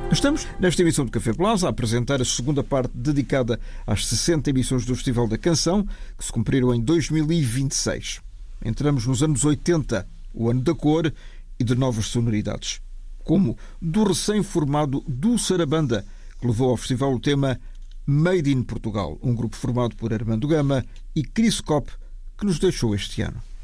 Estamos, nesta emissão do Café Plaza, a apresentar a segunda parte dedicada às 60 emissões do Festival da Canção, que se cumpriram em 2026. Entramos nos anos 80, o ano da cor e de novas sonoridades. Como do recém-formado do Sarabanda, que levou ao festival o tema Made in Portugal, um grupo formado por Armando Gama e Chris Cop, que nos deixou este ano.